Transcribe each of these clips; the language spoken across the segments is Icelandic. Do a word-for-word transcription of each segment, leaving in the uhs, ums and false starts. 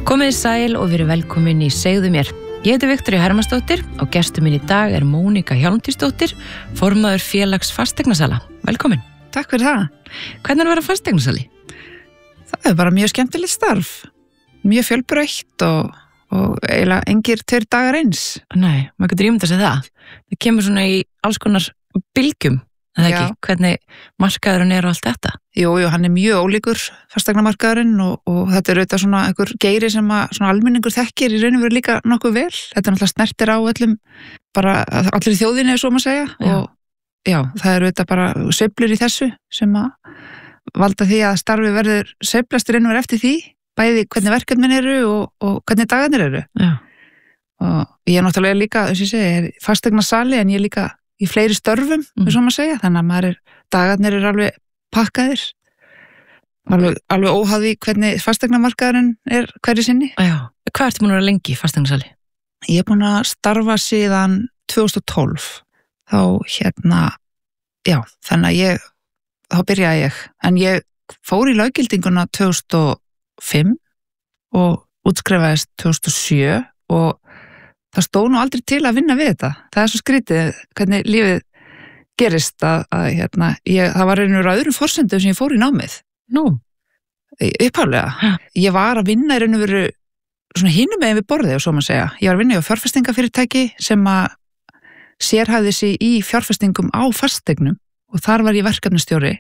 Komið sæl og verið velkomin í Segðu mér. Ég heiti Viktoría Hermannsdóttir og gestur minn í dag er Mónika Hjálmtýsdóttir, formaður félags fasteignasala. Velkomin. Takk fyrir það. Hvernig er að vera fasteignasali? Það er bara mjög skemmtilegt starf. Mjög fjölbreytt og, og eiginlega engir tveir dagar eins. Nei, maður getur ímyndað sér það. Það kemur svona í alls konar bylgjum, eða ekki? Hvernig markaðurinn er og allt þetta? Jú, jú, hann er mjög ólíkur fasteignamarkaðurinn og, og þetta er auðvitað svona einhver geiri sem að svona almenningur þekkir í raun og veru líka nokkuð vel. Þetta er náttúrulega snertir á öllum, bara allir í þjóðinni er svo maður segja. Já. Og já, það eru auðvitað bara sveiflur í þessu sem að valda því að starfi verður sveiflast í raun og veru eftir því, bæði hvernig verkefnin eru og, og hvernig dagarnir eru. Já. Og ég er náttúrulega líka, þess að ég segi, er fasteignasali en ég er líka í fleiri störfum, mm. svo maður segja, þannig að maður er, dagarnir eru alveg pakkaðir, alveg, alveg óháði hvernig fasteignamarkaðurinn er hverju sinni. Já, hvað ertu búin að vera lengi í fasteignasali? Ég er búin að starfa síðan tvö þúsund og tólf, þá hérna, já, þannig að ég, þá byrjaði ég, en ég fór í löggildinguna tvö þúsund og fimm og útskrifaðist tvö þúsund og sjö og það stóð nú aldrei til að vinna við þetta. Það er svo skrítið hvernig lífið gerist að, að hérna, ég, það var einhverjum öðrum forsendum sem ég fór í námið. Nú? Upphaflega. Ja. Ég var að vinna í raun og veru svona hinum megin við borðið og svo maður segja. Ég var að vinna hjá fjárfestingafyrirtæki sem að sérhæfði sig í fjárfestingum á fasteignum og þar var ég verkefnastjóri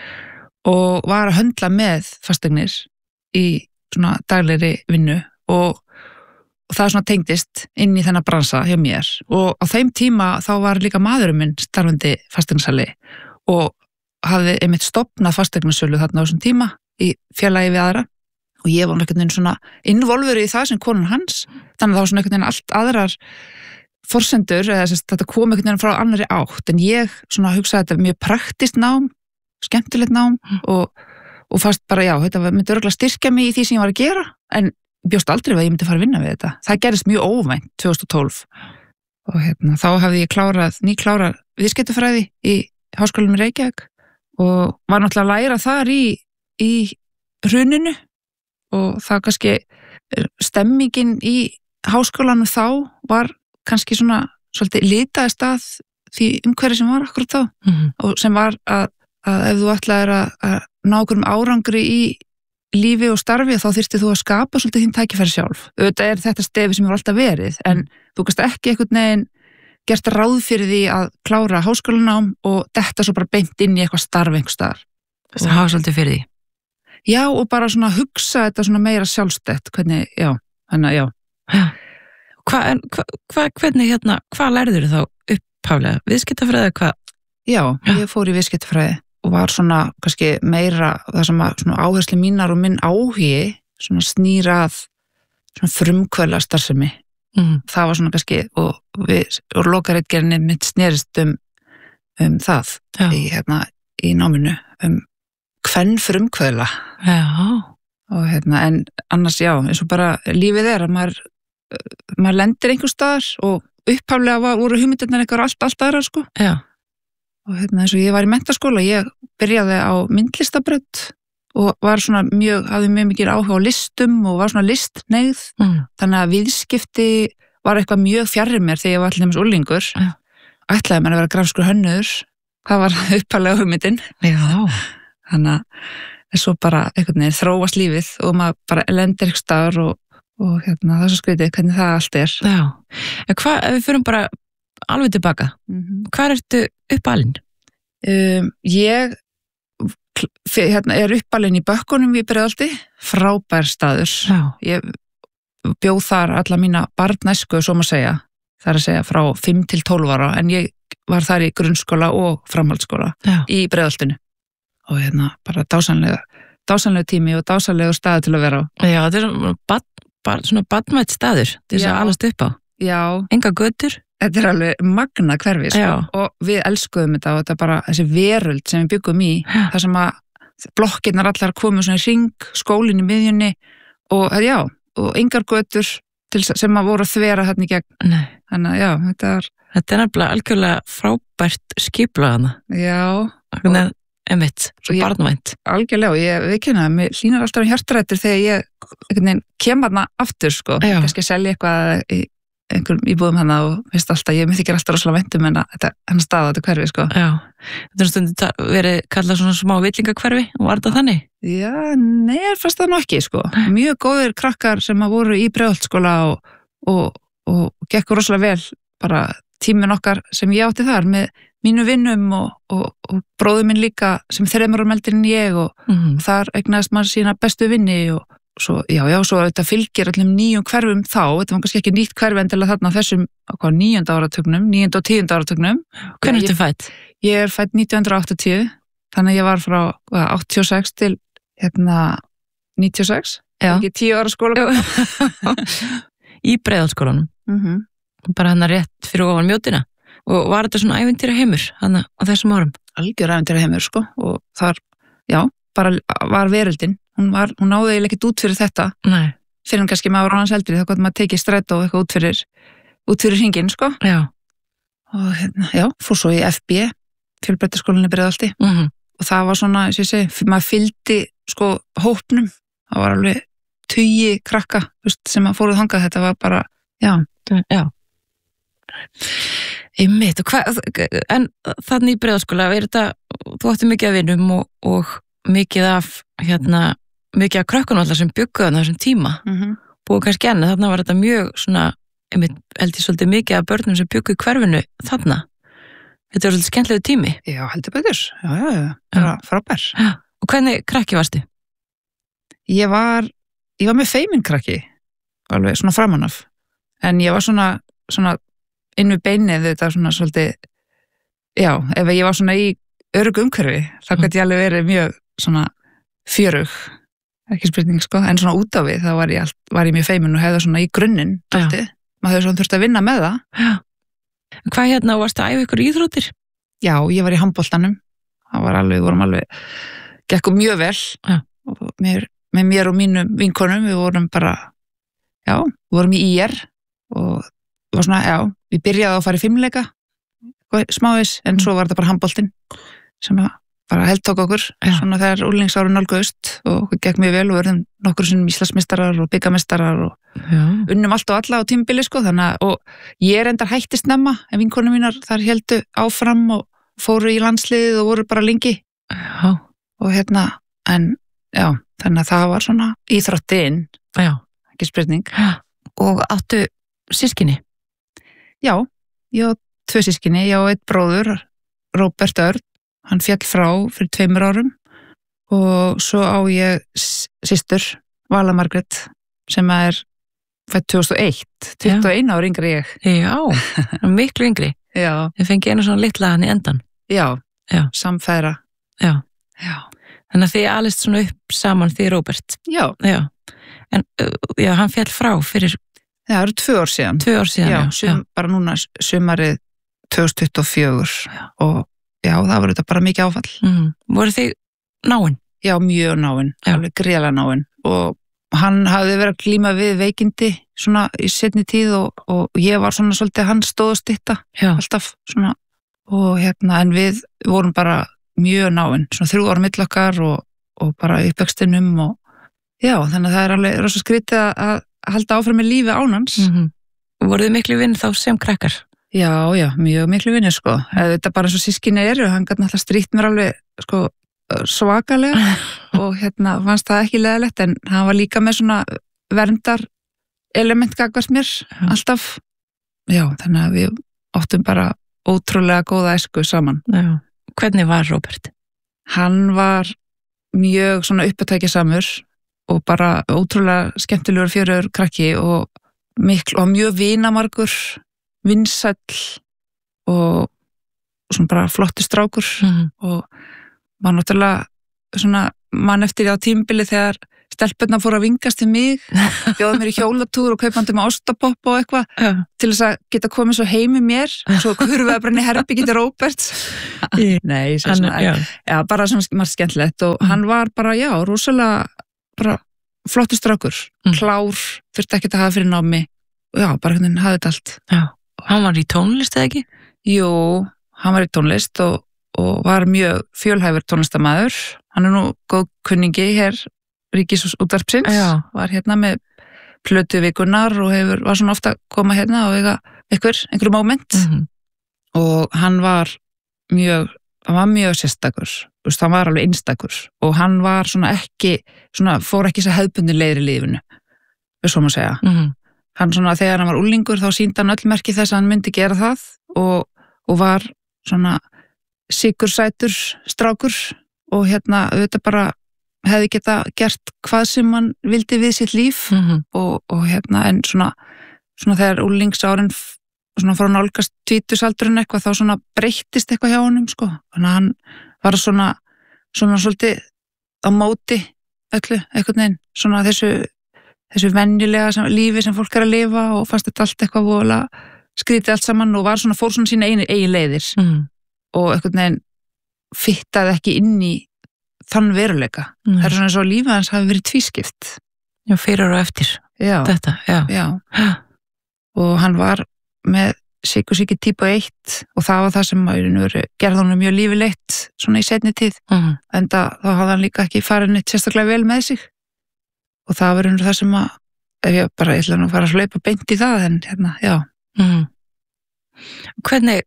og var að höndla með fasteignir í svona daglegri vinnu og og það svona tengdist inn í þennan bransa hjá mér og á þeim tíma þá var líka maðurinn minn starfandi fasteignasali og hafði einmitt stofnað fasteignasölu þarna á þessum tíma í félagi við aðra og ég var einhvern veginn svona involvur í það sem konan hans, þannig að það var svona einhvern veginn allt aðrar forsendur eða þess að þetta kom einhvern veginn frá annarri átt en ég svona hugsaði þetta mjög praktist nám, skemmtilegt nám og, og fast bara já, þetta myndi örugglega styrkja mig í því sem ég var að gera en bjóst aldrei að ég myndi fara að vinna við þetta. Það gerist mjög óvænt tvö þúsund og tólf og hérna, þá hafði ég klárað, nýklárað viðskiptafræði í Háskólanum í Reykjavík og var náttúrulega að læra þar í, í hruninu og það kannski stemmingin í Háskólanum þá var kannski svona svolítið litaðist að því umhverfi sem var akkurat þá mm-hmm. og sem var að, að ef þú ætlaðir að, að ná okkur um árangri í lífi og starfi þá þyrftir þú að skapa svolítið þín tækifæri sjálf. Auðvitað er þetta stefi sem hefur alltaf verið en þú kannst ekki einhvern veginn gert ráð fyrir því að klára háskólanám og detta svo bara beint inn í eitthvað starf einhvers staðar. Þess að hafa svolítið fyrir því? Já og bara svona hugsa þetta svona meira sjálfstætt, hvernig, já, þannig að já. Já. Hva, hva, hva, hvernig hérna, hvað lærður þá upphaflega? Viðskiptafræði hvað? Já, já, ég fór í viðskiptafræði. Og var svona kannski meira það sem að svona áherslu mínar og minn áhugi svona snýrað svona frumkvöla starfsemi. Mm. Það var svona kannski og, við, og lokaritgerðinni mitt snerist um, um það í, hérna, í náminu um hvern frumkvöla. Já. Og hérna en annars já, eins og bara lífið er að maður, maður lendir einhvers staðar og upphaflega var, voru hugmyndirnar eitthvað allt, allt aðra sko. Já. Og hérna eins og ég var í menntaskóla, ég byrjaði á myndlistabraut og var svona mjög, hafði mjög mikið áhuga á listum og var svona listneigð, mm. þannig að viðskipti var eitthvað mjög fjarri mér þegar ég var allir nefnist úlingur, ja. Ætlaði mér að vera grafskur hönnuður, hvað var upphaflega hugmyndin, þannig að svo bara einhvern veginn þróast lífið og maður bara lendir eitthvað staðar og, og hérna það er svo skrítið hvernig það allt er. Já, en hvað, ef við förum bara alveg tilbaka. Mm-hmm. Hvar ertu uppalinn? Um, ég hérna, er uppalinn í Bökkunum í Breiðholti, frábær staður. Já. Ég bjóð þar alla mína barnæsku, svo maður segja, það er að segja frá fimm til tólf ára, en ég var þar í grunnskóla og framhaldsskóla Já. Í Breiðholtinu. Og hérna bara dásamlega, dásamlega tími og dásamlega staður til að vera á. Já, þetta er bad, bara svona badmætt staður, til þess að alast upp á. Já. Enga götur. Þetta er alveg magna hverfi sko. Og við elskuðum þetta og þetta er bara þessi veröld sem við byggum í já. Það sem að blokkirnar allar komið svona í ring, skólinn í miðjunni og já, og engar götur til, sem að voru að þvera hérna í gegn. Nei. Þannig að já, þetta er... Þetta er nefnilega algjörlega frábært skipulagðana. Já. Og, emitt, svo Ég- barnvænt. algjörlega, og ég viðkynna, mér hlýnar alltaf um hjartarættur þegar ég einhvern veginn kem hana aftur, sko, Já. kannski að selja eitthvað í einhverjum íbúðum hana og finnst alltaf, ég myndi ekki alltaf rosalega væntum en þetta hennar staða, þetta hverfi, sko. Já, þetta er stundum ta- verið kallað svona smá villingakverfi og var þetta þannig? Já, nei, ég fannst það nú ekki, sko. Mjög góðir krakkar sem að voru í Breiðholtsskóla og, og, og, og gekk rosalega vel bara tíminn okkar sem ég átti þar með mínu vinnum og, og, og bróður minn líka sem þreymur árum eldri en ég og, Mm. og þar eignaðist maður sína bestu vinni og svo, já, já, svo þetta fylgir allum nýjum hverfum þá, þetta var kannski ekki nýtt hverfi endilega þarna á þessum, hvað, níunda áratugnum, níunda og tíunda áratugnum. Hvernig Ég- ertu fætt? Ég er fædd nítján hundruð áttatíu, þannig að ég var frá hvað, áttatíu og sex til hérna níutíu og sex, Já. ekki tíu ára skóla. Í Breiðholtsskólanum, Mm -hmm. bara hann rétt fyrir ofan mjótina. Og var þetta svona ævintýra heimur hann á þessum árum? Algjör æfintýra heimur, sko, og þar, já, bara var veröldin, hún, var, hún náði eiginlega ekkert út fyrir þetta, Nei. fyrir hann kannski maður var hans eldri, þá gott maður tekið strætó og eitthvað út fyrir, út fyrir hringinn, sko, Já. og hérna, já, fór svo í F B, fjölbreytaskólinni Breiðholti, Mm. og það var svona, eins og ég segi, maður fylgdi, sko, hópnum, það var alveg tugi krakka, þú veist, sem að fóruð þangað, þetta var bara, já, Já. Einmitt, og hvað, en þannig í Breiðholtsskóla, er þetta, þú átti mikið af vinum og, og mikið af, hérna, mikið af krökkunum alltaf sem bygguðu þarna á þessum tíma, mm -hmm. búið kannski enn, þarna var þetta mjög svona, einmitt, held ég svolítið mikið af börnum sem bygguðu í hverfinu þarna. Þetta var svolítið skemmtilegu tími. já, heldur betur, já, já, já, bara frábær. Já. Og hvernig krakki varstu? Ég var, ég var með feimin krakki, alveg svona framanaf, en ég var svona, svona inn við beinið þetta svona svolítið, já, ef ég var svona í öruggu umhverfi, þá gæti ég alveg verið mjög svona fjörug, ekki spurning, sko, en svona út á við, þá var ég, allt, var ég mjög feimin og hefði svona í grunninn, dálítið, maður hefði svona þurft að vinna með það. Já. Hvað hérna, varstu að æfa ykkur íþróttir? Já, ég var í handboltanum, það var alveg, við vorum alveg, gekkum mjög vel, Já. og mér, með mér og mínum vinkonum, við vorum bara, já, við vorum í I R og var svona, já, við byrjaði að fara í fimmleika, smáis, en svo var þetta bara handboltinn sem að bara heldtók okkur, Já. svona þegar úlingsáru nálguðust og okkur gekk mjög vel og verðum nokkur sinnum Íslandsmeistarar og byggameistarar og Já. unnum allt og alla á tímabili, sko, þannig að, og ég er endar hætti snemma, en vinkonum mínar þar heldu áfram og fóru í landsliðið og voru bara lengi Já. og hérna, en já, þannig að það var svona íþróttin, Já. ekki spurning. Og áttu systkini? Já, ég á tvö sískinni, ég á eitt bróður, Róbert Örn, hann fjall frá fyrir tveimur árum og svo á ég systur, Vala Margrét, sem er fætt tvö þúsund og eitt, tuttugu og eitt ára yngri ég. Já, miklu yngri. Já, Ég fengi einu svona litla hann í endan. já, Já. samfæra. Já. Já, Þannig að þið alist svona upp saman því Róbert. já, Já. En uh, já, hann fjall frá fyrir það eru tvö ár síðan. tvö ár síðan. Já, sum, bara núna sumarið tvö þúsund tuttugu og fjögur Já. og já, það var þetta bara mikið áfall. Mm. Voru þið náin? Já, mjög náinn, Já. alveg gríðarlega náinn og hann hafði verið að glíma við veikindi svona í seinni tíð og, og ég var svona svolítið hann stóð að stytta Já. alltaf svona og hérna en við vorum bara mjög náinn, svona þrjú ára mill okkar og, og bara uppvextinum og já, þannig að það er alveg rosa skrítið að, að halda áfram með lífi ánans. Mm -hmm. Voruð þið miklu vinn þá sem krakkar? Já, já, mjög miklu vinnir, sko. Þetta bara eins og sískinni eru, hann gæti náttúrulega strýtt mér alveg, sko, svakalega og hérna fannst það ekki leðilegt, en hann var líka með svona verndar element gagvart mér, Já. alltaf. Já, þannig að við áttum bara ótrúlega góða æsku saman. Já. Hvernig var Róbert? Hann var mjög svona uppatækjasamur og bara ótrúlega skemmtilegur fjörur krakki og mikl og mjög vinamargur, vinsæll og svona bara flottur strákur Mm -hmm. og maður náttúrulega svona mann eftir á tímabili þegar stelpunna fór að vingast til mig, bjóða mér í hjólatúr og kaupandi með ostapopp og eitthvað Já. til þess að geta komið svo heim í mér og svo hverfum við að brenni herbyggið til Róberts. Nei, svo svona, já. já, bara svona margt skemmtilegt og Mm. hann var bara, já, rosalega bara flottur strákur, Mm. klár, þurfti ekkert að hafa fyrir námi og já, bara hvernig hafði þetta allt. Já. Hann var í tónlist eða ekki? Jú, hann var í tónlist og, og var mjög fjölhæfur tónlistarmaður. Hann er nú góð kunningi hér Ríkisútvarpsins, var hérna með plötu vikunar og hefur, var svona ofta að koma hérna og eiga einhver, einhverju moment mm-hmm. og hann var mjög, hann var mjög sérstakur, veist, hann var alveg einstakur og hann var svona ekki, svona fór ekki svo hefðbundin leiðir í lífinu, við svo má segja. Mm-hmm. Hann svona, þegar hann var unglingur þá sýndi hann öll merki þess að hann myndi gera það og, og var svona sigursætur strákur og hérna auðvitað bara hefði geta gert hvað sem hann vildi við sitt líf mm-hmm. og, og hérna en svona, svona þegar úlingsárin svona frá nálgast tvítusaldurinn eitthvað þá svona breyttist eitthvað hjá honum sko, þannig að hann var svona svona svolítið á móti öllu, einhvern veginn svona þessu, þessu venjulega sem, lífi sem fólk er að lifa og fannst þetta allt eitthvað voðalega skrítið allt saman og var svona fór svona sína einu eigin leiðir mm. og einhvern veginn fittaði ekki inn í þann veruleika. Mm. Það er svona eins og lífið hans hafi verið tvískipt. Já, fyrir og eftir. Já. Þetta, já. Já. Og hann var með sykursýki típu eitt og það var það sem gerði honum mjög lífilegt svona í seinni tíð. Mm. En það, þá hafði hann líka ekki farið neitt sérstaklega vel með sig. Og það var það sem að, ef ég bara ætla nú að fara að hlaupa beint í það, en hérna, já. Mm. Hvernig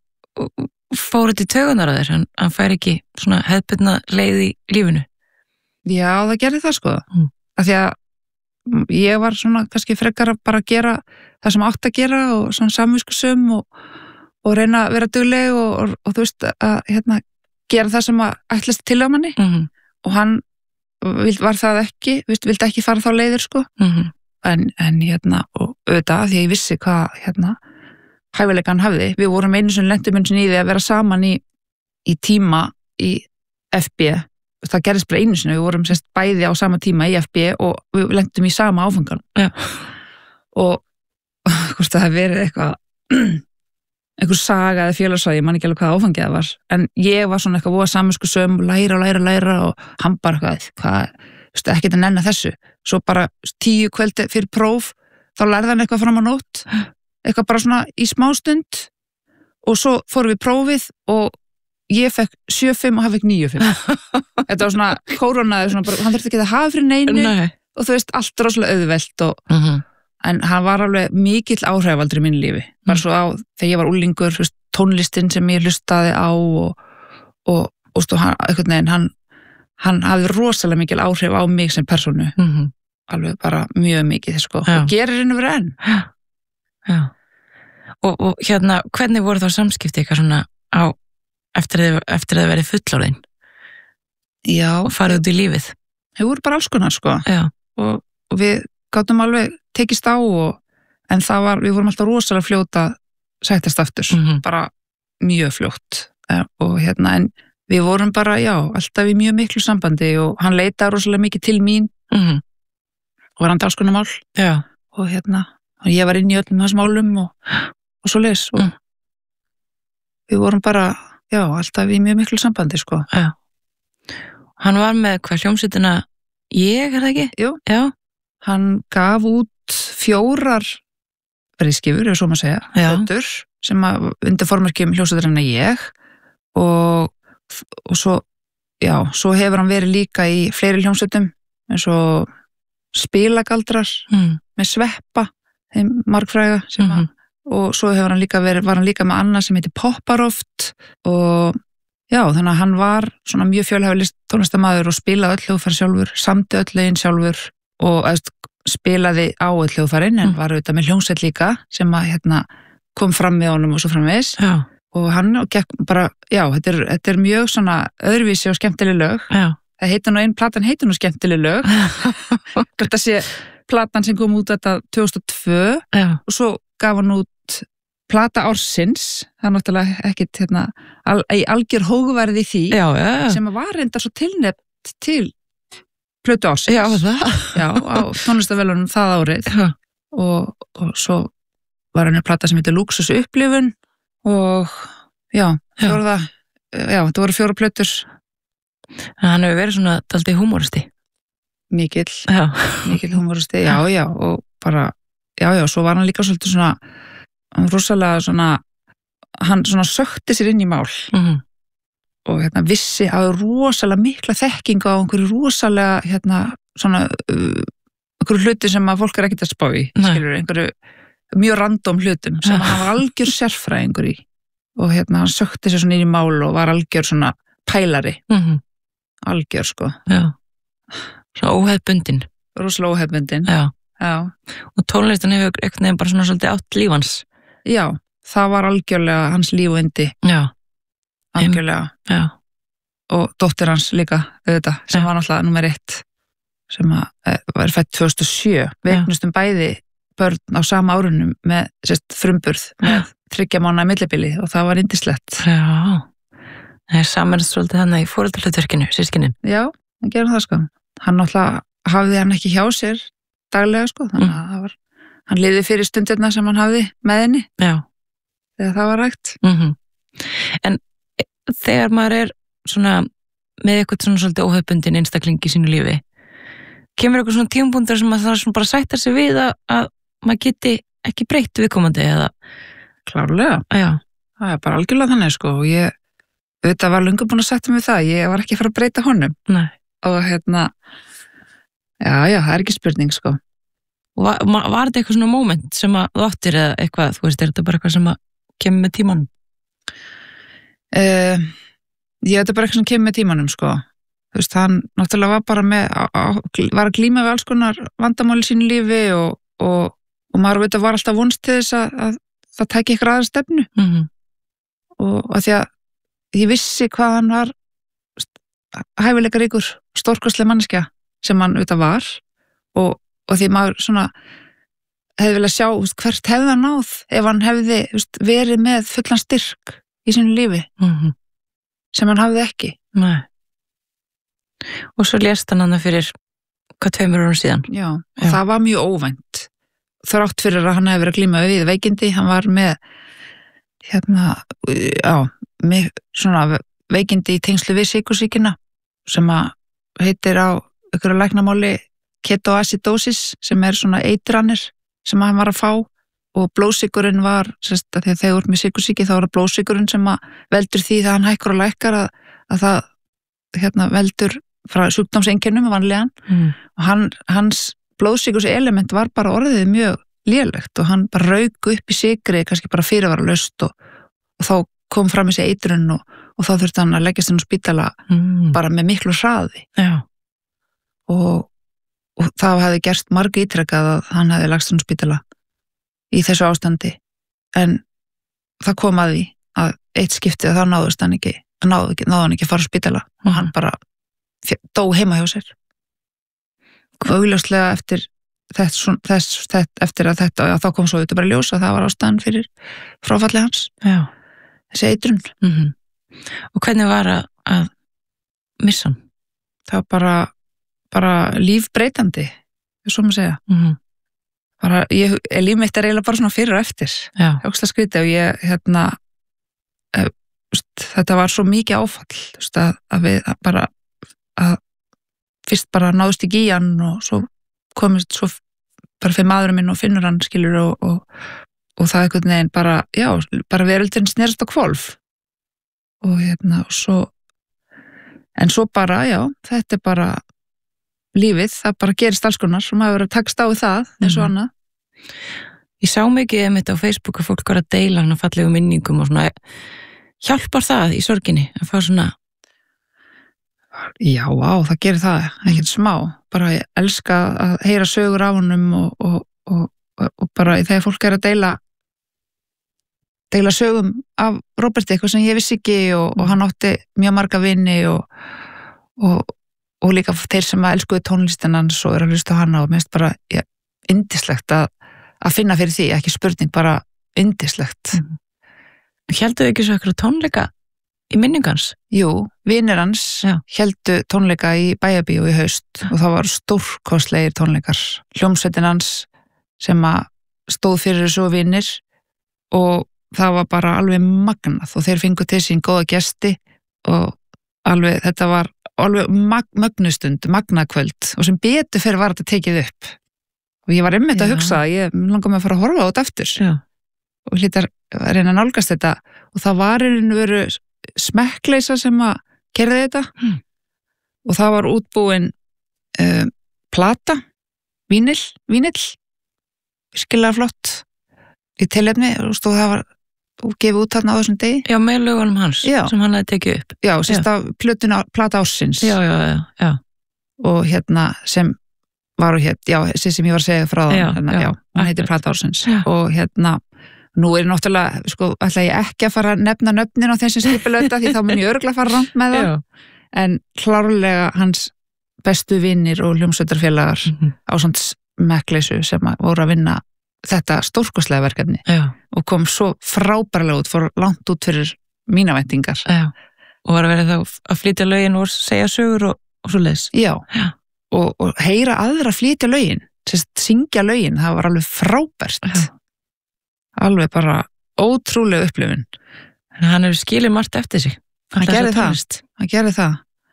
fór þetta í taugunar að þér? Hann, hann fær ekki svona hefðbundna leið í lífinu? Já, það gerði það sko. Mm. Af því að ég var svona kannski frekar að bara gera það sem átt að gera og svona samviskusum og, og reyna að vera dugleg og, og, og þú veist að hérna, gera það sem að ætlast til á manni mm-hmm. og hann vild, var það ekki, vild, vildi ekki fara þá leiðir sko. Mm-hmm. En, en hérna, og auðvitað því að ég vissi hvað hérna hæfileika hann hafði. Við vorum einu sem lentum einu sinni í því að vera saman í, í tíma í F B. Það gerðist bara einu sinni, við vorum sérst bæði á sama tíma í F B og við lentum í sama áfangan. Ja. Og hvort það hefði verið eitthvað einhver saga eða félagssaga, ég man ekki alveg hvað áfangið það var. En ég var svona eitthvað voða samviskusöm og læra, læra, læra og hann bara eitthvað, hvað, veistu, ekkert að nenna þessu. Svo bara tíu kvöldi fyrir próf, þá lærði hann eitthvað fram á nótt. Eitthvað bara svona í smástund og svo fórum við prófið og ég fekk sjö fimm og hann fekk níu fimm. Þetta var svona kórónaði, svona bara, hann þurfti ekki að hafa fyrir neinu Nei. Og þú veist, allt rosalega auðvelt og, mm-hmm. en hann var alveg mikill áhrifaldur í mínu lífi. Bara mm. svo á, þegar ég var úlingur, veist, tónlistin sem ég hlustaði á og, og, og stu, hann, einhvern veginn, hann, hann hafði rosalega mikil áhrif á mig sem persónu. Mm-hmm. Alveg bara mjög mikið, sko. Já. Og gerir henni verið enn. Já. Já. Og, og hérna, hvernig voru þá samskipti eitthvað svona á eftir að, eftir að það verið fullorðin? Já. Og farið út í lífið? Þau voru bara alls konar, sko. Já. Og, og við gátum alveg tekist á og, en það var, við vorum alltaf rosalega fljóta sættast aftur, mm-hmm. bara mjög fljótt. Og hérna, en við vorum bara, já, alltaf í mjög miklu sambandi og hann leitaði rosalega mikið til mín mm-hmm. og var hann dalskunarmál. Já. Og hérna, og ég var inn í öllum þessum málum og, og svo leis og mm. við vorum bara, já, alltaf í mjög miklu sambandi, sko. Já. Hann var með hvað hljómsveitina Ég, er það ekki? Jú. Já. Hann gaf út fjórar breiðskifur, ef svo maður segja, plötur, sem að undir formerkjum hljómsveitina Ég og, og svo, já, svo hefur hann verið líka í fleiri hljómsveitum eins og Spilagaldrar mm. með Sveppa, þeim margfræga sem að, mm-hmm. og svo hefur hann líka verið, var hann líka með annað sem heitir Popparoft og já, þannig að hann var svona mjög fjölhæfur tónlistarmaður og spilaði öll hljóðfæri sjálfur, samdi öll lögin sjálfur og eðst, spilaði á öll hljóðfærin en mm. var auðvitað með hljómsveit líka sem að hérna, kom fram með honum og svo framvegis já. Og hann gekk bara, já, þetta er, þetta er mjög svona öðruvísi og skemmtileg lög. Já. Það heitir nú einn, platan heitir nú skemmtileg lög. Þetta sé platan sem kom út þetta tvö þúsund og tvö já. Og svo gaf hann út plata ársins, það er náttúrulega ekkit hérna, al, í algjör hógverði því já, já, já. Sem var reyndar svo tilnefnt til plötu ársins. Já, það. Já, á tónlistarverðlaunum það árið og, og svo var hann plata sem heitir Luxus upplifun og já, fjóra, já, það voru fjóra plötur. Hann hefur verið svona dálítið húmoristi. Mikill, já. Mikill húmoristi, já, já, og bara, já, já, svo var hann líka svolítið svona hann rosalega svona hann svona sökti sér inn í mál mm-hmm. og hérna, vissi að rosalega mikla þekkingu á einhverju rosalega hérna, svona uh, einhverju hluti sem að fólk er ekkert að spá í skilur, einhverju mjög random hlutum sem hann var algjör sérfræðingur í og hérna hann sökti sér svona inn í mál og var algjör svona pælari mm-hmm. algjör sko Já, svona óhefbundin rosalega óhefbundin Já. Já. Og tónlistin hefur einhvern veginn bara svona svolítið átt lífans Já, það var algjörlega hans líf og yndi Já algjörlega Já. og dóttir hans líka auðvitað, sem Já. var náttúrulega númer eitt sem að, var fætt tvö þúsund og sjö við eignustum bæði börn á sama árunum með sérst, frumburð með þriggja mánaða millibili og það var yndislegt Já, það er samanast svolítið þannig í foreldrahlutverkinu, sískinin Já, hann gerum það sko hann náttúrulega hafði hann ekki hjá sér daglega sko, þannig að það var hann liði fyrir stundirna sem hann hafði með henni Já. þegar það var rægt mm-hmm. En þegar maður er svona með eitthvað svona svolítið óhefbundin einstakling í sínu lífi kemur eitthvað svona tímapunktur sem maður þarf svona bara að sætta sig við að, að maður geti ekki breytt viðkomandi eða klárlega, Já. það er bara algjörlega þannig sko og ég, þetta var löngu búin að sætta mig það, ég var ekki að fara að breyta honum Nei. og hérna já, já, það er ekki spurning sko Var, var þetta eitthvað svona moment sem að þú áttir eða eitthvað, þú veist, er þetta bara eitthvað sem að kemur með tímanum? Uh, ég þetta er bara eitthvað sem kemur með tímanum sko þú veist, hann náttúrulega var bara með á, á, var að glíma við alls konar vandamáli í sínu lífi og, og, og maður veit að var alltaf vonst til þess að, að það tæki eitthvað aðra stefnu mm-hmm. og að því að ég vissi hvað hann var hæfileika ríkur, stórkostleg manneskja sem hann auðvitað var og, og því maður svona hefði viljað sjá veist, hvert hefði hann náð ef hann hefði veist, verið með fullan styrk í sínu lífi mm-hmm. sem hann hafði ekki Nei. Og svo lést hann hann fyrir hvað tveimur árum síðan Já, og Já. það var mjög óvænt þrátt fyrir að hann hefði verið að glíma við veikindi, hann var með hérna, já með svona veikindi í tengslu við sykursýkina sem að heitir á einhverju læknamáli ketoacidosis sem er svona eitranir sem hann var að fá og blóðsykurinn var, sérst að því að þegar þú ert með sykursýki þá er það blóðsykurinn sem að veldur því þegar hann hækkar og lækkar að, að það hérna, veldur frá sjúkdómseinkennum vanlegan mm. og hann, hans blóðsykurs element var bara orðið mjög lélegt og hann bara rauk upp í sykri kannski bara fyrirvaralaust og, og þá kom fram þessi eitrun og, og þá þurfti hann að leggjast inn á spítala mm. bara með miklu hraði Já. og, og það hefði gerst marg ítrekkað að hann hefði lagst inn á spítala í þessu ástandi en það kom að því að eitt skiptið þá náðust hann ekki náðu, náðu hann ekki að fara á spítala mm. og hann bara dó heima hjá sér og augljóslega eftir þess, þess, þess, eftir að þetta já, þá kom svo þetta bara ljós að það var ástæðan fyrir fráfalli hans Já. þessi eitrun mm-hmm. Og hvernig var að, að missa hann? það var bara, bara lífbreytandi svo maður segja mm-hmm. bara, ég, líf mitt er eiginlega bara svona fyrir og eftir ógeðslega skrítið og ég hérna uh, þetta var svo mikið áfall veist, að, að við bara að fyrst bara náðust ekki í hann og svo komist svo bara fyrir maðurinn minn og finnur hann skilur og, og, og það einhvern veginn bara já, bara veröldin snerist á hvolf og hérna og svo en svo bara, já, þetta er bara lífið, það bara gerist alls konar og maður verður að takast á við það eins og mm-hmm. annað Ég sá mikið um þetta á Facebook að fólk var að deila hann og fallegu minningum og svona hjálpar það í sorginni að fá svona Já, á, það gerir það, ekkert smá bara ég elska að heyra sögur af honum og, og, og, og bara þegar fólk er að deila deila sögum af Róberti, eitthvað sem ég vissi ekki og, og hann átti mjög marga vini og, og, og líka þeir sem að elskuðu tónlistin hans og eru að hlusta á hana og minnst bara ja, yndislegt að, að finna fyrir því, ekki spurning, bara yndislegt mm. Hélduðu ekki svo eitthvað tónleika í minningans? Jú, vinir hans Já. héldu tónleika í Bæjarbíó í haust og það var stórkostlegir tónleikar. Hljómsveitin hans sem að stóð fyrir þessu vinir og það var bara alveg magnað og þeir fengu til sín góða gesti og alveg, þetta var alveg mag, mögnustund, magnakvöld og sem betur fyrir var þetta tekið upp og ég var einmitt að hugsa að ég langar mig að fara að horfa á þetta eftir Já. og hlýtar að reyna að nálgast þetta og það var einu veru smekkleisa sem að gerði þetta Hmm. og það var útbúin uh, plata, vínill, vínill, virkilega flott í tilefni og stóð það var gefið út þarna á þessum degi. Já, með lögunum hans Já. sem hann hefði tekið upp. Já, sérst að plötuna, plata ársins Já, já, já, já. og hérna sem var og hétt, já, þessi sem ég var að segja frá það, Já, hérna, já, já, hún heitir akkurat. plata ársins Já. og hérna, nú er náttúrulega, sko, ætla ég ekki að fara að nefna nöfnin á þeim sem skipulauta því þá mun ég örugglega fara rangt með það, Já. en klárlega hans bestu vinnir og hljómsveitarfélagar Mhm. á svona smekkleysu sem að voru að vinna þetta stórkostlega verkefni Já, og kom svo frábærlega út, fór langt út fyrir mína væntingar. já. Og var að vera þá að flytja lögin og segja sögur og, og svo leis. Já, Já. og, og heyra aðra flytja lögin, sérst, syngja lögin, það var alveg frábært. Já. Alveg bara ótrúlega upplifun. En hann hefur skilið margt eftir sig. Hann Alla þessa gerði það. tónlist. Hann gerði það.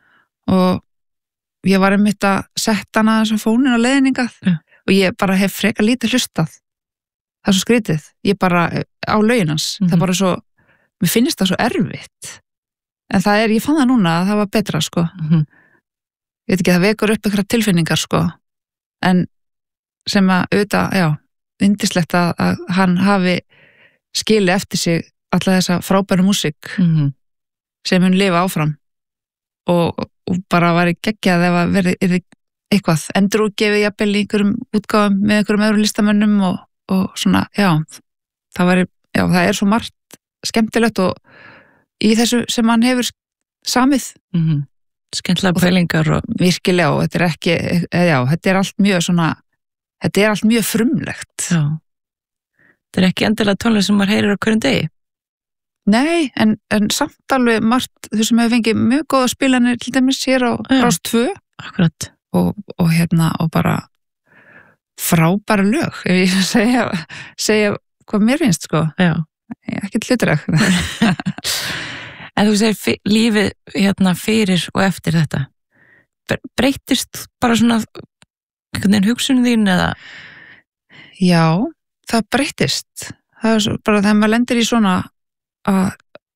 Og ég var einmitt að setta hana þess að fónin á leiðningað Já. og ég bara hef freka lítið hlustað. Það er svo skrítið. Ég bara á lögin hans. Mhm. Það er bara svo, mér finnst það svo erfitt. En það er, ég fann það núna að það var betra, sko. Mhm. Ég veit ekki, það vekur upp eitthvað tilfinningar, sko. En sem að auðvitað, já, yndislegt að, að hann hafi skilið eftir sig alla þessa frábæru músík Mhm. sem hún lifa áfram og, og bara var geggjað ef að verði, verði eitthvað endurútgefið jafnvel í einhverjum útgáfum með einhverjum öðrum listamönnum og, og svona, já, það var, já, það er svo margt skemmtilegt og í þessu sem hann hefur samið Mhm. Skemmtilega pælingar og virkilega og þetta er ekki, já, þetta er allt mjög svona, þetta er allt mjög frumlegt. já. Þetta er ekki endilega tónlist sem maður heyrir á hverjum degi. Nei, en, en samt alveg margt þau sem hefur fengið mjög góða spilanir til dæmis hér á Já. Rás tvö Akkurat. og, og hérna og bara frábæra lög ef ég segja, segja hvað mér finnst, sko. Já. Ekki hlutræk. En þú segir fi- lífið hérna fyrir og eftir þetta. Bre- Breytist bara svona einhvern veginn hugsunum þín eða? Já, það breytist. Það er svo, bara þegar maður lendir í svona að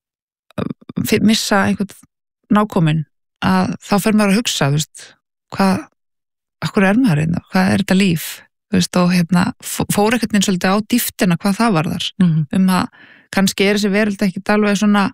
að missa einhvern nákominn að þá fer maður að hugsa, þú veist, hvað, akkur er maður einna, hvað er þetta líf, þú veist, og hérna fó- fór ekkert einn svolítið á dýftina hvað það varðar, Mhm. um að kannski er þessi veröld ekkert alveg svona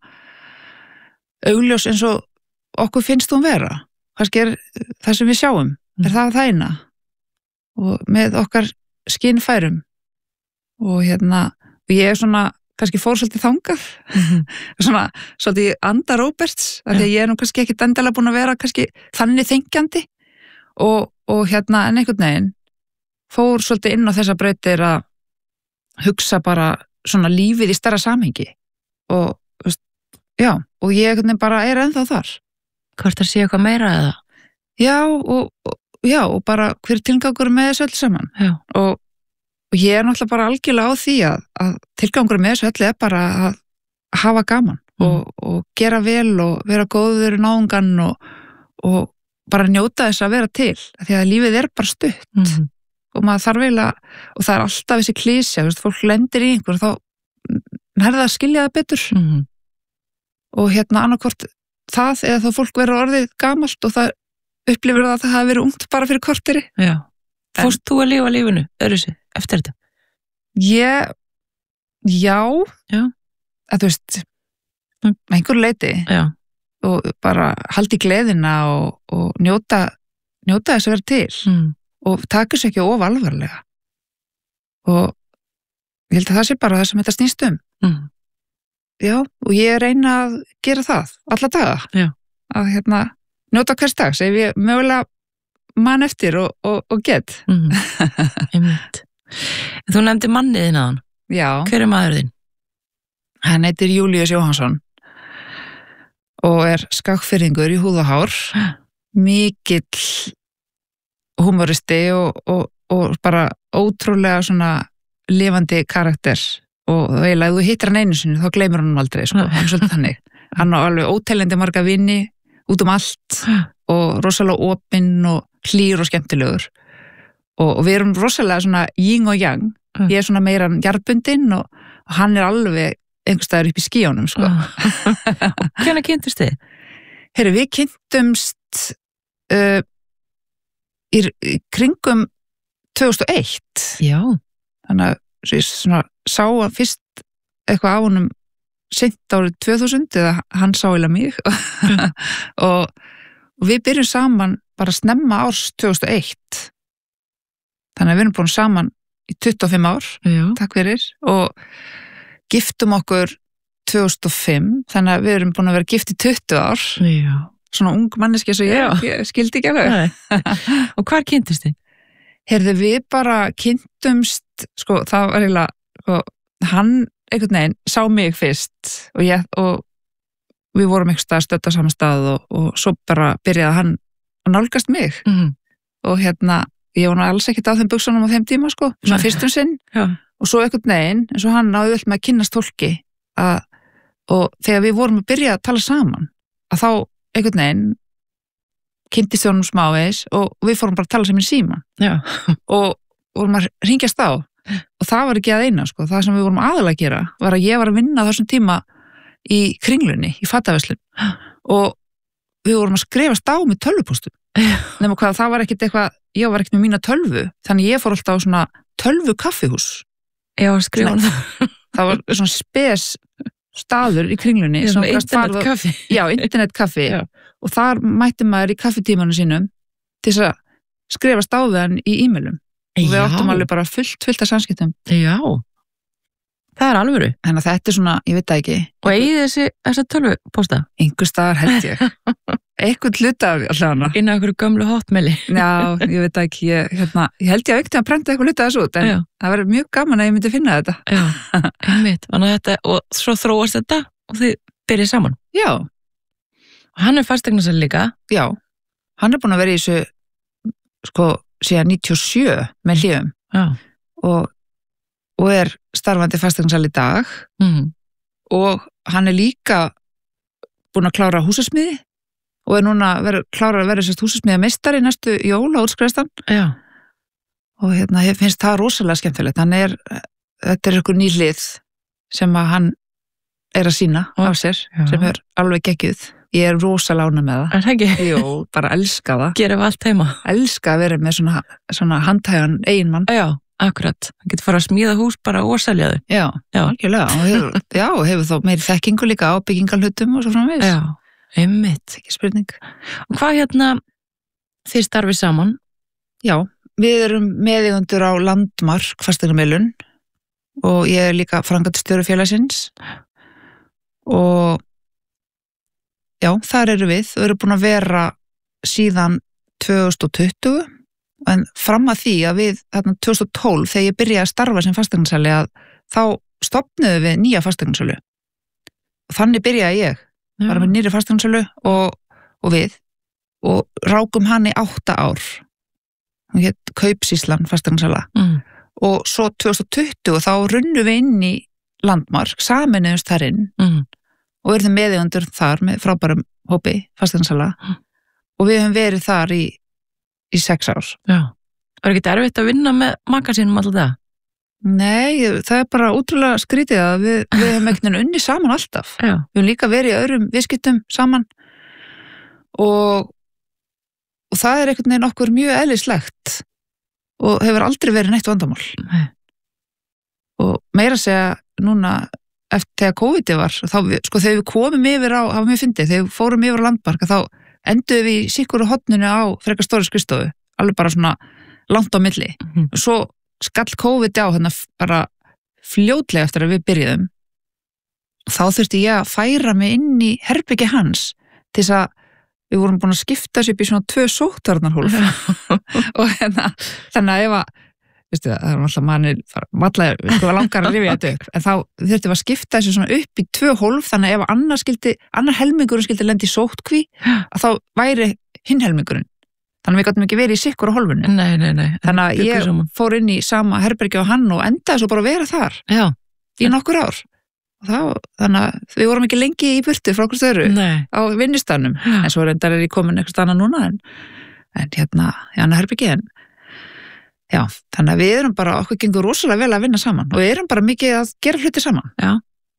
augljós eins og okkur finnst hún vera, kannski er það sem við sjáum, er það það eina og með okkar skynfærum og hérna, og ég er svona kannski fór svolítið þangað Mhm. svona, svolítið anda Róberts af því að ég er nú kannski ekki endilega búin að vera kannski þannig þengjandi og, og hérna en einhvern veginn fór svolítið inn á þessa brautir að hugsa bara svona lífið í stærra samhengi og þú veist, já, og ég einhvern veginn bara er ennþá þar. Hvort það sé eitthvað meira eða? Já, og, og já, og bara hver tilgangur með þessu öll saman Já. og Og ég er náttúrulega bara algjörlega á því að, að tilgangur með þessu öllu er bara að hafa gaman Mm. og, og gera vel og vera góður náungan og, og bara njóta þess að vera til. Af því að lífið er bara stutt Mhm. og maður þarf eiginlega, og það er alltaf þessi klísja, þú veist, fólk lendir í einhver og þá nærða að skilja það betur Mhm. og hérna annarkvort það eða þá fólk verður orðið gamalt og það upplifir það að það hafi verið ungt bara fyrir korteri. Já. En- Fórst þú að lifa lífinu öðru sig eftir þetta? Ég, já, Já. að þú veist, Mm. með einhver leiti Já. og bara haldi gleðina og, og njóta, njóta þess að vera til Mm. og taka sér ekki of alvarlega og ég held að það sé bara það sem þetta snýst um. Mm. Já, og ég reyna að gera það alla daga. Já. Að hérna, njóta hvers dags ef ég mögulega man eftir og, og, og get. Mhm. Einmitt. En þú nefndi mannið þinn aðan. Já. Hver er maður þinn? Hann heitir Júlíus Jóhannsson og er skakfyrringur í húð og hár, mikill humoristi og, og, og bara ótrúlega svona lifandi karakter og eiginlega ef þú hittir hann einu sinni þá gleymir hann aldrei, sko, hann er svolítið þannig. Hann á alveg óteljandi marga vini út um allt og rosalega opinn og hlýr og skemmtilegur og, og við erum rosalega svona yin og yang. Ég er svona meira jarðbundin og, og hann er alveg einhvers staðar upp í skíjónum, sko. Og hvenær kynntust þið? Herri, við kynntumst uh, í, í kringum tvö þúsund og eitt. Já. Þannig að ég svona sá að fyrst eitthvað á honum seint árið tvö þúsund eða hann sá eða mig og, og við byrjum saman bara snemma árs tvö þúsund og eitt. Þannig að við erum búin saman í tuttugu og fimm ár, Já. Takk fyrir, og giftum okkur tvö þúsund og fimm, þannig að við erum búin að vera gift í tuttugu ár. Já. Svona ung manneski eins og ég, ég skildi ekki alveg. Og hvar kynntust þið? Heyrðu, við bara kynntumst, sko, það var eiginlega, sko, hann einhvern veginn sá mig fyrst og ég, og við vorum einhvers stað stödd á saman stað og, og svo bara byrjaði hann að nálgast mig. Mm. Og hérna, ég var nú alls ekkert á þeim buksunum á þeim tíma, sko, svona fyrstum sinn. Já. Og svo einhvern veginn, eins og hann náði öll með að kynnast fólki að, og þegar við vorum að byrja að tala saman, að þá einhvern veginn kynntist þjónum smávegis og við fórum bara að tala saman í síman. Já. Og vorum að hringjast á og það var ekki að eina, sko, það sem við vorum aðalega að gera var að ég var að vinna þessum tíma í Kringlunni, í fataverslun og við vorum að skrifast á með tölvupóstum. Nefnum hvað, það var ekkit eitthvað, ég var ekkit með mína tölvu, þannig ég fór alltaf á svona tölvu kaffihús. Já, skrifa hann það. Það var svona spes staður í Kringlunni. Já, svona internetkaffi. Já, internetkaffi. Já. Og þar mætti maður í kaffitímanu sínum til þess að skrifast á þann í e-mailum. Og við áttum alveg bara fullt, fullt af samskiptum. Já. Það er alvöru. Þannig að þetta er svona, ég veit það ekki. Og eigið þessi, þessa tölvupósta? Einhver staðar held ég. Eitthvað hluta af allavega. Inn á einhverju gömlu hotmaili. Já, ég veit það ekki. Ég, hérna, ég held ég að ekkert að prenta eitthvað hluta þessu út, en Já. Það verður mjög gaman að ég myndi finna þetta. Já, einmitt. Þannig að þetta, og svo þróast þetta og þið byrjið saman. Já. Og hann er fasteignarsali líka. Já. Hann er búin að vera í þessu, sko, síðan níutíu og sjö með hliðum. Já. Og, og er starfandi fasteignarsali í dag. Mm. Og hann er líka búin að klára húsasmiði og er núna ver, klára að vera sérst húsasmiða meistari næstu jól á útskriðastan. Já. Og hérna, ég finnst það rosalega skemmtilegt. Hann er, þetta er einhver ný hlið sem að hann er að sína á sér, Já. sem er alveg geggjuð. Ég er rosalega ánægð með það. Er það ekki? Jú, bara elska það. Gerum við allt heima. Elska að vera með svona, svona handhægan eiginmann. Já, akkurat. Það getur fara að smíða hús bara og selja þau. Já, Já. algjörlega. Og hefur, já, hefur þá meiri þekkingu líka á byggingarhlutum og svo framvegis. Já, einmitt. Ekki spurning. Og hvað hérna, þið starfið saman? Já, við erum meðeigendur á Landmark fasteignamilun og ég er líka framkvæmdastjóri félagsins og já, þar eru við og eru búin að vera síðan tvö þúsund tuttugu en fram að því að við þarna tvö þúsund og tólf þegar ég byrjaði að starfa sem fasteignasali að þá stofnuðu við nýja fasteignarsölu og þannig byrjaði ég Já. bara með nýri fasteignarsölu og, og við og rákum hann í átta ár hún hétt Kaupsýslan fasteignarsala Mm. og svo tvö þúsund tuttugu þá runnum við inn í Landmark, saminuðumst þar inn Mm. og verðum meðeigendur þar með frábærum hópi fasteignasala Mm. og við höfum verið þar í, í sex ár. Já. Það er ekki erfitt að vinna með maka sínum alltaf það? Nei, það er bara útrúlega skrítið að við, við höfum einhvern veginn unni saman alltaf. Já. Við höfum líka verið í öðrum viðskiptum saman og, og það er einhvern veginn okkur mjög eðlislegt og hefur aldrei verið neitt vandamál. Nei. Og meira að segja núna eftir þegar COVID var, þá, sko þegar við komum yfir á, hafa mjög fyndið, þegar við fórum yfir á Landmark, þá enduðum við í sikuru hotninu á frekar stóri skrifstofu, alveg bara svona langt á milli. Mm. Og svo skall COVID á hérna bara fljótlega eftir að við byrjuðum. Þá þurfti ég að færa mig inn í herbyggi hans til þess að við vorum búin að skipta sér upp í svona tvö sóttvarnarhólf. Og hérna, þannig að ef að veistu það, það er alltaf manni vallega, sko langar að rifja þetta upp en þá þurftum við að skipta þessu svona upp í tvö hólf þannig að ef annar skildi annar helmingurinn skildi lendi í sóttkví að þá væri hinn helmingurinn þannig að við gáttum ekki verið í sikkur á hólfinu Nei, nei, nei. þannig að Bjuggu ég saman. fór inn í sama herbergi á hann og endaði svo bara að vera þar Já. í nokkur ár og þá, þannig að við vorum ekki lengi í burtu frá okkur störu Nei. á vinnustanum Já. en svo reyndar er ég komin eitthvað annað núna en, en hérna, í annað herbergi en já, þannig að við erum bara, okkur gengur rosalega vel að vinna saman og við erum bara mikið að gera hluti saman. Já.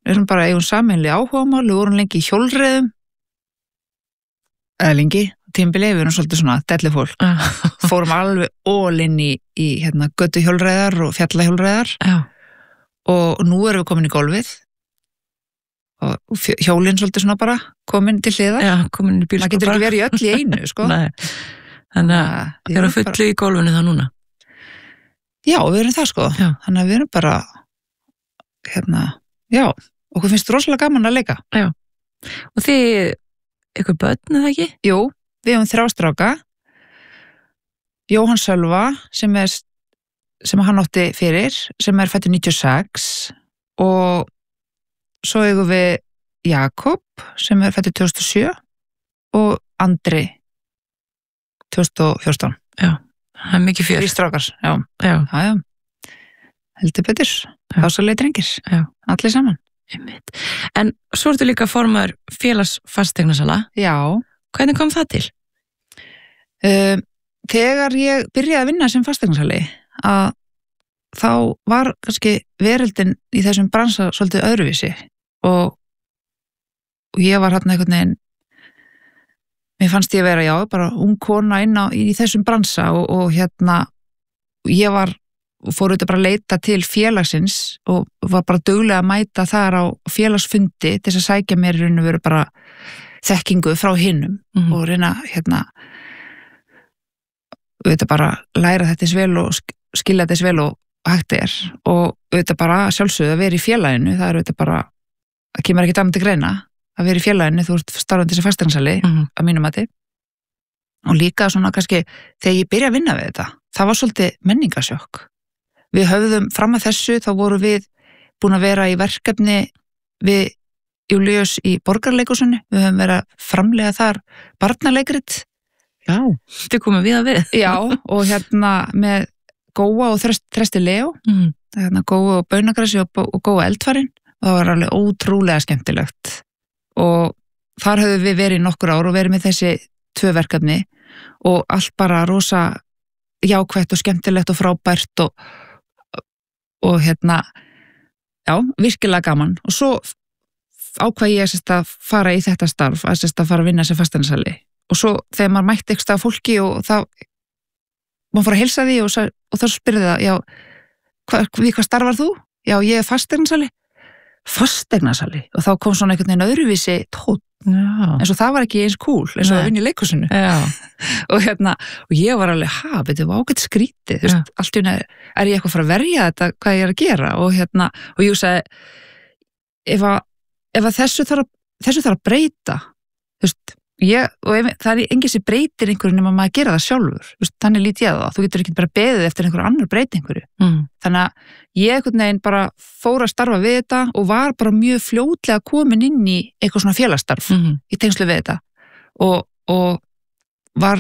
við erum bara eigum sameinli áhugamál, við vorum lengi í hjólreiðum eða lengi, tímabili, við erum svolítið svona delli fólk, fórum alveg all inn í, í hérna, götu hjólreiðar og fjallahjólreiðar Já. og nú erum við komin í golfið og hjólinn svolítið svona bara komin til hliðar. Já, komin í bílskúr. Það getur ekki verið í öll í einu, sko. Nei, þannig að þið eru fullu bara... í golfinu þá núna. Já, við erum það, sko. Já. Þannig að við erum bara, hérna, já, okkur finnst rosalega gaman að leika. Já, og þið, ykkur börn eða ekki? Jú, við hefum þrjá stráka, Jóhann Sölva, sem er, sem hann átti fyrir, sem er fæddur níutíu og sex og svo eigum við Jakob sem er fæddur tvö þúsund og sjö og Andri tvö þúsund og fjórtán. Já, það er mikið fjör. Þrý strákar, já. Já. Já, já. Heldur betur. Þá svo leið drengir. Já. Allir saman. Einmitt. En svo ertu líka formaður félags fasteignasala. Já. Hvernig kom það til? Um, þegar ég byrjaði að vinna sem fasteignasali að þá var kannski veröldin í þessum bransa svolítið öðruvísi og, og ég var hérna einhvern veginn mér fannst ég vera, já, bara ung kona inn á, í þessum bransa og, og hérna ég var, fór auðvitað bara að leita til félagsins og var bara duglega að mæta þar á félagsfundi til þess að sækja mér í raun og veru bara þekkingu frá hinum mm-hmm. og reyna hérna auðvitað bara læra þetta eins vel og skilja þetta eins vel og hægt er og auðvitað bara sjálfsögðu að vera í félaginu, það er auðvitað bara það kemur ekki annað til greina að vera í félaginu, þú ert starfandi sem fasteignasali mm-hmm. að mínum mati og líka svona kannski þegar ég byrja að vinna við þetta, það var svolítið menningasjokk. Við höfðum fram að þessu, þá voru við búin að vera í verkefni við Júlíus í Borgarleikhúsinu, við höfum verið að framleiða þar barnaleikrit. Já, þetta komum við að við. Já, og hérna með Góa og Þresti Leo mm. hérna, Góa og Baunagræsi og, og Góa Eldfarin og það var alveg ótrúlega skemmtilegt og þar höfum við verið í nokkur ár og verið með þessi tvö verkefni og allt bara rosa jákvætt og skemmtilegt og frábært og, og hérna já, virkilega gaman og svo ákvað ég sérst að fara í þetta starf að sérst að fara að vinna sem fasteignasali og svo þegar maður mætti ekki stað fólki og það maður fór að heilsa því og, og þá spyrði það, já, hva, við hvað starfar þú? Já, ég er fasteignasali. Fasteignasali? Og þá kom svona einhvern veginn öðruvísi tónn. En svo það var ekki eins cool, eins og að vinna í leikhúsinu. og hérna, og ég var alveg, ha, betur, það var ágætt skrítið, þú veist, allt í unna, er ég eitthvað að fara að verja þetta, hvað ég er að gera? Og hérna, og ég sagði, ef að, ef að þessu þarf að, þessu þarf að breyta, þú veist, Ég, og ef, það er enginn sem breytir einhverju nema maður að gera það sjálfur, Vist, þannig lít ég það, þú getur ekki bara beðið eftir einhverju annar breyti einhverju, mm. þannig að ég einhvern veginn bara fór að starfa við þetta og var bara mjög fljótlega komin inn í eitthvað svona félagsstarf mm. í tengslu við þetta og, og var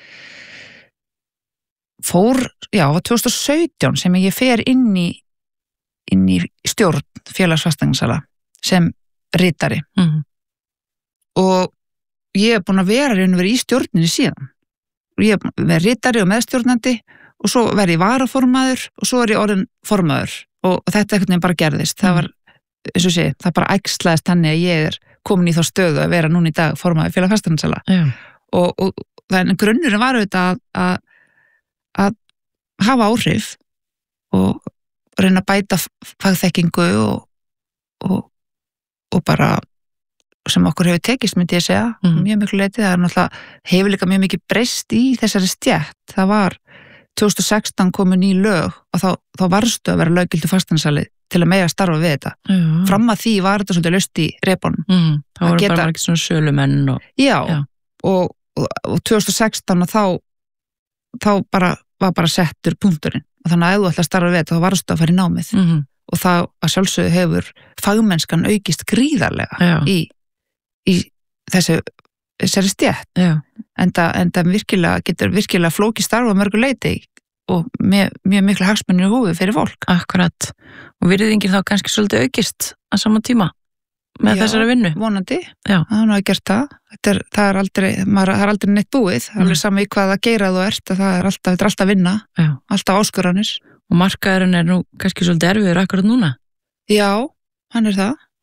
fór, já, var tvö þúsund og sautján sem ég fer inn í inn í stjórn félagsfasteignasala sem ritari mm. og ég er búin að vera raun og vera í stjórninni síðan. Ég er verið ritari og meðstjórnandi og svo verið ég varaformaður og svo er ég orðin formaður og, og þetta ekkert nefn bara gerðist. Það var, eins og sé, það bara æxlaðist þannig að ég er komin í þá stöðu að vera núna í dag formaður félag fasteignasala. Og, og þannig grunnurinn var auðvitað að, að, að hafa áhrif og reyna að bæta fagþekkingu og, og, og bara sem okkur hefur tekist, myndi ég segja, mm. mjög miklu leiti, það er náttúrulega, hefur líka mjög mikið breyst í þessari stjætt, það var tvö þúsund og sextán komu ný lög og þá, þá varstu að vera löggildur fasteignasali til að mega starfa við þetta. Mm. Fram að því var þetta svolítið laust í repunum. Mm. Það voru geta... bara ekki svona sölumenn og... Já, Já. Og, og, og tvö þúsund og sextán þá, þá bara, var bara settur punkturinn og þannig að ef þú ætla að starfa við þetta, þá varstu að fara í námið mm. og þá að sjálfsögðu hefur fagmennskan aukist gríðarlega Já. í í þessu þessari stjætt en það virkilega getur virkilega flókið starfa mörgu leiti og með mjög miklu hagsmunir í húfi fyrir fólk. Akkurat, og virðingin þá kannski svolítið aukist á sama tíma með Já, þessari vinnu. Vonandi, það er nú að gert það. Er, það er aldrei, maður, það er aldrei neitt búið, það er alveg sama í hvað að gera þú ert, að það er alltaf, þetta er alltaf vinna, Já. Alltaf áskoranir. Og markaðurinn er nú kannski svolítið erfiður akkurat núna? Já, hann er það.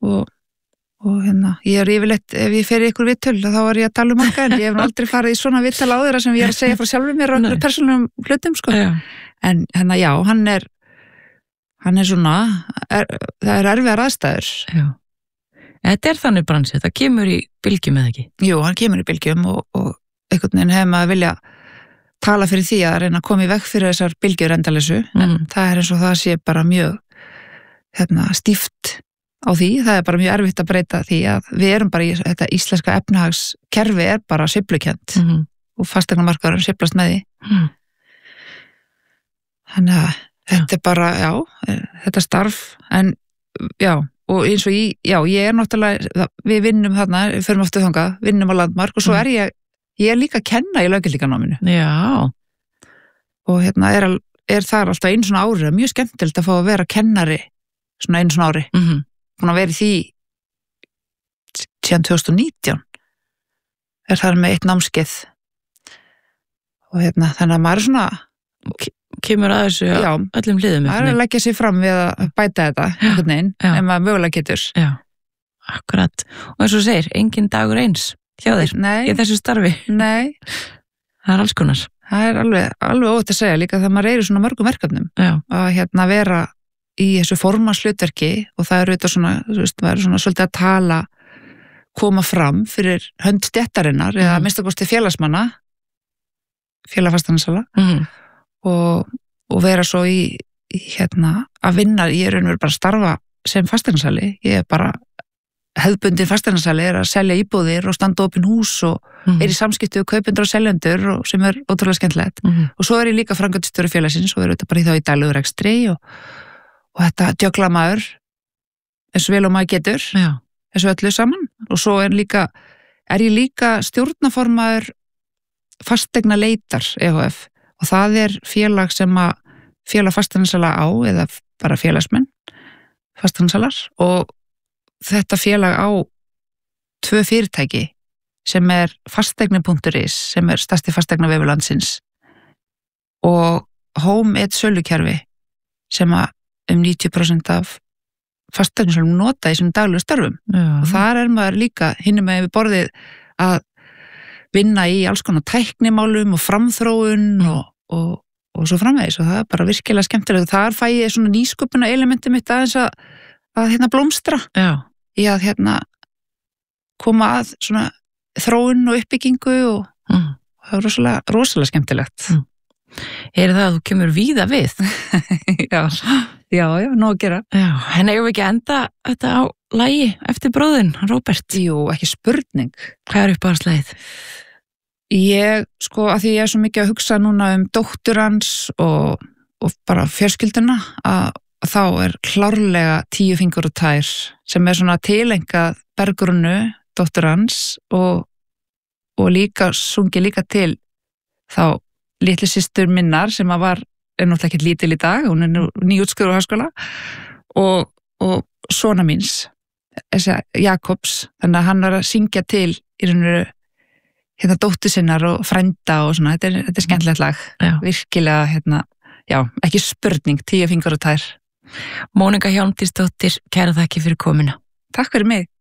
og, og hérna, ég er yfirleitt, ef ég fer í ykkur vittöl, þá er ég að tala um marga, en ég hef nú aldrei farið í svona vittöl á þeirra sem ég er að segja frá sjálfur mér og persónulegum hlutum, sko. Já. En hérna, já, hann er, hann er svona, er, það er erfiðar aðstæður. Já. Þetta er þannig bransi, þetta kemur í bylgjum eða ekki? Jú, hann kemur í bylgjum og, og einhvern veginn hefur maður vilja tala fyrir því að reyna að koma í veg fyrir þessar bylgjur endalessu, mm. en það er eins og það sé bara mjög hérna, stíft á því, það er bara mjög erfitt að breyta því að við erum bara í þetta íslenska efnahagskerfi er bara sveiflukent mm. og fasteignamarkaðurinn sveiflast með því. Mm. Þannig að þetta er bara, já, þetta starf, en já, og eins og ég, já, ég er náttúrulega, við vinnum þarna, við förum aftur þangað, vinnum á Landmark og svo er ég, ég er líka að kenna í löggildinganáminu. Já. Og hérna er, er þar alltaf einu svona ári, mjög skemmtilegt að fá að vera kennari svona einu svona ári. Mm-hmm. Búin að vera í því síðan tvö þúsund og nítján er þar með eitt námskeið og hérna, þannig að maður er svona kemur að þessu já, öllum hliðum. Það er að leggja sig fram við að bæta þetta einhvern veginn, ef maður mögulega getur. Já, akkurat. Og eins og segir, engin dagur eins hjá þér Nei. Í þessu starfi. Nei. Það er alls konar. Það er alveg, alveg óvægt að segja líka þegar maður er í svona mörgum verkefnum. Já. Að hérna vera í þessu formannshlutverki og það er auðvitað svona, þú veist, maður er svona svolítið að tala, koma fram fyrir hönd stéttarinnar mm. eða að minnsta kosti félagsmanna, félagfastansala. Mm. Og, og vera svo í, í hérna, að vinna, ég er einhver bara að starfa sem fasteignasali, ég er bara hefðbundin fasteignasali er að selja íbúðir og standa opin hús og mm. er í samskiptu við kaupendur og seljendur og sem er ótrúlega skemmtilegt mm. og svo er ég líka framkvæmdastjóri félagsins og er auðvitað bara í þá í daglegur rekstri og, og þetta djögla maður eins og vel og maður getur Já. Þessu öllu saman og svo er líka er ég líka stjórnarformaður fasteigna leitar E H F og það er félag sem að félag fasteignasala á eða bara félagsmenn fasteignasalar og þetta félag á tvö fyrirtæki sem er fasteigni punktur is sem er stærsti fasteignavefur landsins og Home eitt sölukerfi sem að um níutíu prósent af fasteignasalum nota í svona daglegu störfum Já. Og þar er maður líka hinum með við borðið að vinna í alls konar tæknimálum og framþróun og, og, og svo framvegis og það er bara virkilega skemmtilegt og þar fæ ég svona nýsköpuna elementi mitt aðeins að, að hérna blómstra Já. Í að hérna koma að svona þróun og uppbyggingu og, mm. og það er rosalega, rosalega skemmtilegt mm. Er það að þú kemur víða við? já, já, já, nóg að gera Já, en eigum við ekki að enda þetta á lagi eftir bróðin, Róbert? Jú, ekki spurning Hvað er uppáhaldslegið? Ég, sko, að því ég er svo mikið að hugsa núna um dóttur hans og, og bara fjölskylduna að þá er klárlega Tíu fingur og tær sem er svona tilengað Bergrúnu, dóttur hans og, og líka sungi líka til þá litli systur minnar sem að var er náttúrulega ekkert lítil í dag, hún er nýútskrifuð úr háskóla og, og sona míns Jakobs, þannig að hann var að syngja til í rauninu hérna dóttur sinnar og frænda og svona, þetta er, þetta er skemmtilegt lag já. Virkilega, hérna, já, ekki spurning Tíu fingur og tær Mónika Hjálmtýsdóttir, kæra þakki fyrir komuna Takk fyrir mig